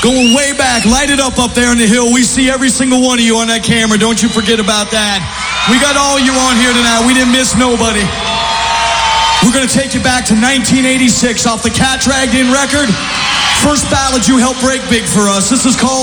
Going way back, light it up there on the hill. We see every single one of you on that camera. Don't you forget about that. We got all you on here tonight. We didn't miss nobody. We're going to take you back to 1986 off the Cat Dragged In record. First ballad you helped break big for us. This is called